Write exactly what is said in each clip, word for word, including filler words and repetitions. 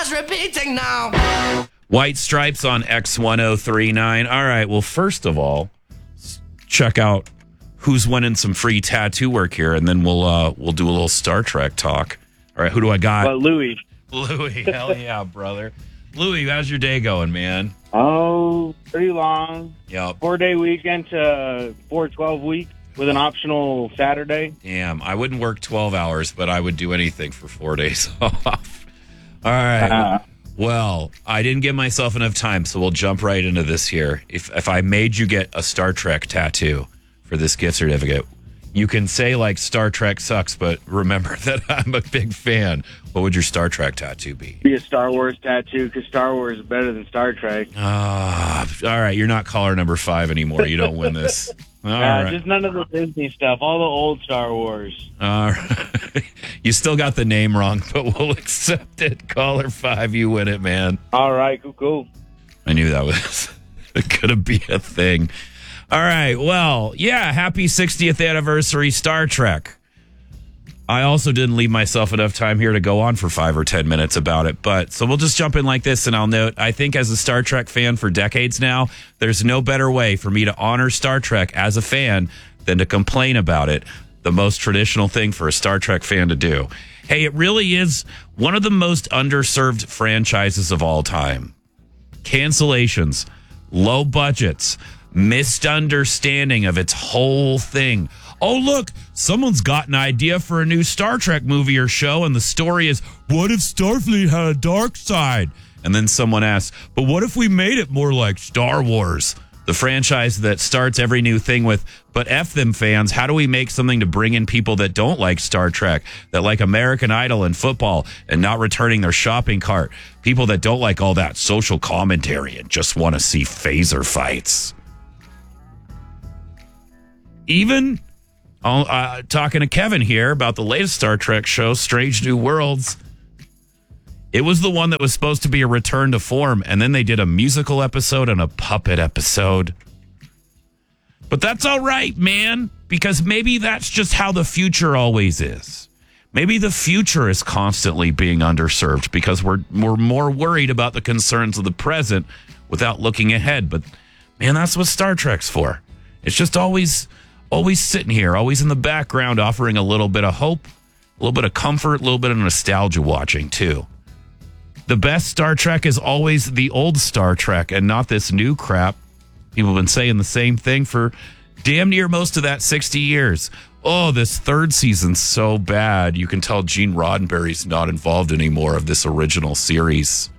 just repeating now. White Stripes on X ten thirty-nine. All right, well, first of all, check out who's winning some free tattoo work here, and then we'll uh, we'll do a little Star Trek talk. All right, who do I got? Well, Louis. Louis, hell yeah, brother. Louis, how's your day going, man? Oh, pretty long. Yep. Four-day weekend to four twelve week with an optional Saturday. Damn, I wouldn't work twelve hours, but I would do anything for four days off. All right. Uh, Well, I didn't give myself enough time, so we'll jump right into this here. If if I made you get a Star Trek tattoo for this gift certificate, you can say, like, Star Trek sucks, but remember that I'm a big fan. What would your Star Trek tattoo be? Be a Star Wars tattoo because Star Wars is better than Star Trek. Ah, all right. You're not caller number five anymore. You don't win this. All uh, right. Just none of the Disney stuff. All the old Star Wars. All right. You still got the name wrong, but we'll accept it. Caller five, you win it, man. All right, cool, cool. I knew that was going to be a thing. All right. Well, yeah, happy sixtieth anniversary, Star Trek. I also didn't leave myself enough time here to go on for five or ten minutes about it. But so we'll just jump in like this, and I'll note, I think as a Star Trek fan for decades now, there's no better way for me to honor Star Trek as a fan than to complain about it. The most traditional thing for a Star Trek fan to do. Hey, it really is one of the most underserved franchises of all time. Cancellations, low budgets, misunderstanding of its whole thing. Oh, look, someone's got an idea for a new Star Trek movie or show, and the story is, what if Starfleet had a dark side? And then someone asks, but what if we made it more like Star Wars? The franchise that starts every new thing with, but F them fans, how do we make something to bring in people that don't like Star Trek, that like American Idol and football and not returning their shopping cart? People that don't like all that social commentary and just want to see phaser fights. Even uh, talking to Kevin here about the latest Star Trek show, Strange New Worlds. It was the one that was supposed to be a return to form, and then they did a musical episode and a puppet episode. But that's all right, man, because maybe that's just how the future always is. Maybe the future is constantly being underserved because we're we're more worried about the concerns of the present without looking ahead. But, man, that's what Star Trek's for. It's just always, always sitting here, always in the background, offering a little bit of hope, a little bit of comfort, a little bit of nostalgia watching, too. The best Star Trek is always the old Star Trek and not this new crap. People have been saying the same thing for damn near most of that sixty years. Oh, this third season's so bad. You can tell Gene Roddenberry's not involved anymore of this original series.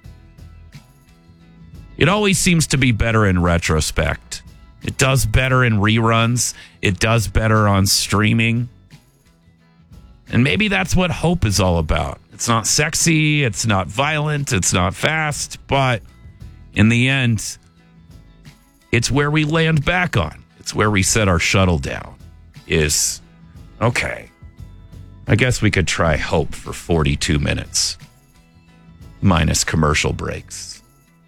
It always seems to be better in retrospect. It does better in reruns. It does better on streaming. And maybe that's what hope is all about. It's not sexy, it's not violent, it's not fast, but in the end, it's where we land back on. It's where we set our shuttle down. Is, okay, I guess we could try hope for forty-two minutes, minus commercial breaks.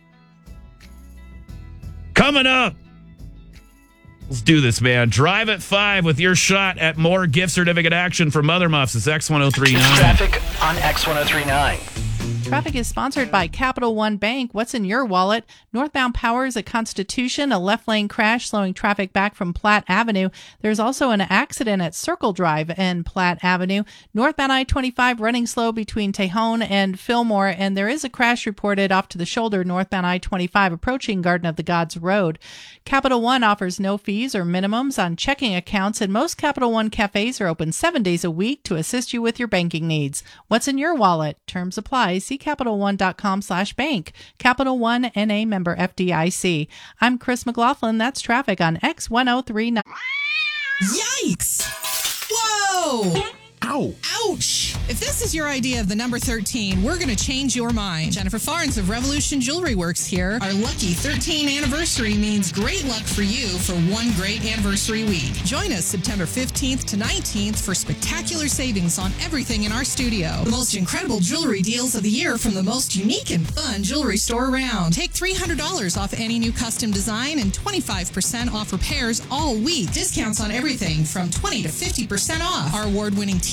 Coming up, let's do this, man. Drive at five with your shot at more gift certificate action from Mother Muffs. It's X ten thirty-nine. Traffic on X ten thirty-nine. Traffic is sponsored by Capital One Bank. What's in your wallet? Northbound Powers at Constitution, a left lane crash slowing traffic back from Platte Avenue. There's also an accident at Circle Drive and Platte Avenue. Northbound I twenty-five running slow between Tejon and Fillmore, and there is a crash reported off to the shoulder northbound I twenty-five approaching Garden of the Gods Road. Capital One offers no fees or minimums on checking accounts, and most Capital One cafes are open seven days a week to assist you with your banking needs. What's in your wallet? Terms apply. See Capital One dot com slash bank. Capital One N A member F D I C. I'm Chris McLaughlin. That's traffic on X ten thirty-nine. Yikes! Whoa! Ow! Ouch! If this is your idea of the number thirteen, we're going to change your mind. Jennifer Farnes of Revolution Jewelry Works here. Our lucky thirteen anniversary means great luck for you for one great anniversary week. Join us September fifteenth to nineteenth for spectacular savings on everything in our studio. The most incredible jewelry deals of the year from the most unique and fun jewelry store around. Take three hundred dollars off any new custom design and twenty-five percent off repairs all week. Discounts on everything from twenty to fifty percent off. Our award-winning team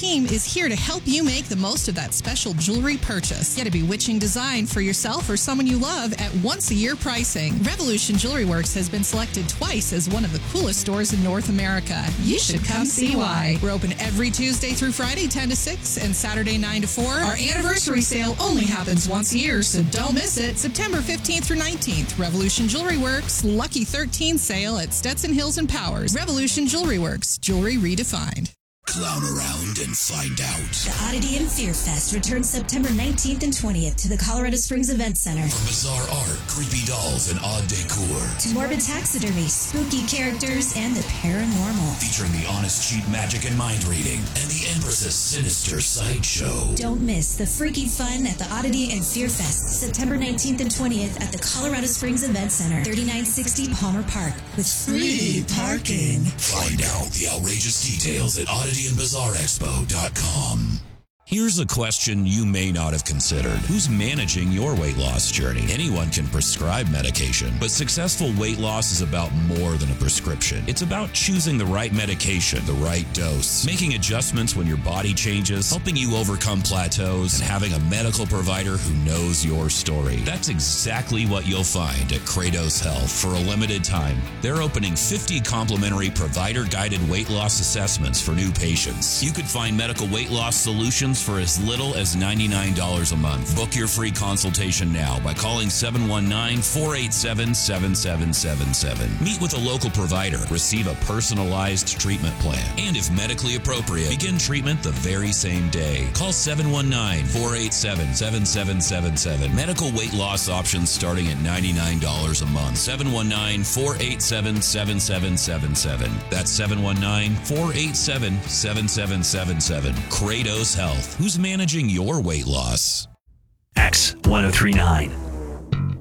team is here to help you make the most of that special jewelry purchase. Get a bewitching design for yourself or someone you love at once-a-year pricing. Revolution Jewelry Works has been selected twice as one of the coolest stores in North America. You should come see why. We're open every Tuesday through Friday, ten to six, and Saturday, nine to four. Our anniversary sale only happens once a year, so don't miss it. September fifteenth through nineteenth, Revolution Jewelry Works, Lucky thirteen sale at Stetson Hills and Powers. Revolution Jewelry Works, jewelry redefined. Clown around and find out. The Oddity and Fear Fest returns September nineteenth and twentieth to the Colorado Springs Event Center. From bizarre art, creepy dolls, and odd decor, to morbid taxidermy, spooky characters, and the paranormal. Featuring the honest cheap magic and mind reading, and the Empress's sinister sideshow. Don't miss the freaky fun at the Oddity and Fear Fest, September nineteenth and twentieth at the Colorado Springs Event Center, thirty-nine sixty Palmer Park, with free parking. Find out the outrageous details at oddity and bizarre expo dot com. Here's a question you may not have considered. Who's managing your weight loss journey? Anyone can prescribe medication, but successful weight loss is about more than a prescription. It's about choosing the right medication, the right dose, making adjustments when your body changes, helping you overcome plateaus, and having a medical provider who knows your story. That's exactly what you'll find at Kratos Health. For a limited time, they're opening fifty complimentary provider-guided weight loss assessments for new patients. You could find medical weight loss solutions for as little as ninety-nine dollars a month. Book your free consultation now by calling seven one nine, four eight seven, seven seven seven seven. Meet with a local provider, receive a personalized treatment plan, and if medically appropriate, begin treatment the very same day. Call seven one nine, four eight seven, seven seven seven seven. Medical weight loss options starting at ninety-nine dollars a month. seven one nine, four eight seven, seven seven seven seven. That's seven one nine, four eight seven, seven seven seven seven. Kratos Health. Who's managing your weight loss? X ten thirty-nine.